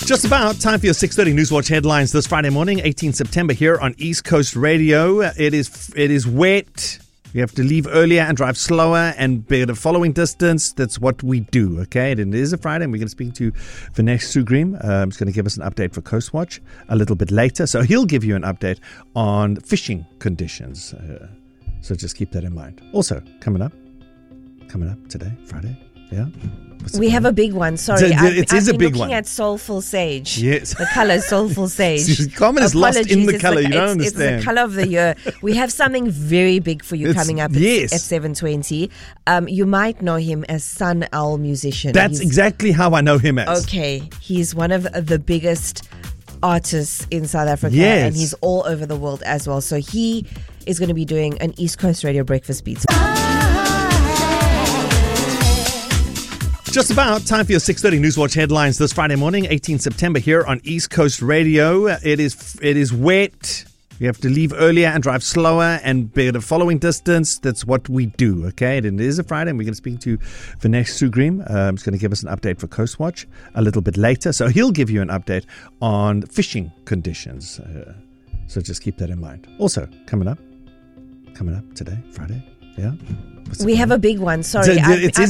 Just about time for your 6:30 Newswatch headlines this Friday morning, 18 September here on East Coast Radio. It is wet. You have to leave earlier and drive slower and be at a following distance. That's what we do, okay? And it is a Friday, and we're going to speak to Vinesh Sugrim. He's going to give us an update for Coastwatch a little bit later. So he'll give you an update on fishing conditions. So just keep that in mind. Also, coming up today, Friday, yeah? We have a big one. Sorry, It is a big looking one. at Soulful Sage. Yes. The colour Soulful Sage. Carmen is lost in the colour. You don't It's understand. the colour of the year. We have something very big for you coming up at 7:20. You might know him as Sun Owl musician. That's exactly how I know him as. Okay. He's one of the biggest artists in South Africa. Yes. And he's all over the world as well. So he is going to be doing an East Coast Radio Breakfast Beats. Just about time for your 6:30 Newswatch headlines this Friday morning, 18 September here on East Coast Radio. It is wet. You have to leave earlier and drive slower and be at a following distance. That's what we do, okay? And it is a Friday, and we're going to speak to Vinesh Sugrim. He's going to give us an update for Coastwatch a little bit later. So he'll give you an update on fishing conditions. So just keep that in mind. Also, coming up today, Friday, yeah? We have a big one. Sorry, It is